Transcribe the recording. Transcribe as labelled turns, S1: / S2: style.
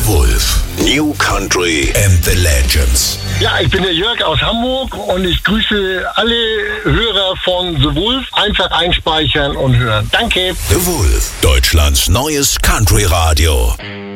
S1: Wolf. New Country and the Legends.
S2: Ja, ich bin der Jörg aus Hamburg und ich grüße alle Hörer von The Wolf. Einfach einspeichern und hören. Danke.
S1: The Wolf, Deutschlands neues Country-Radio.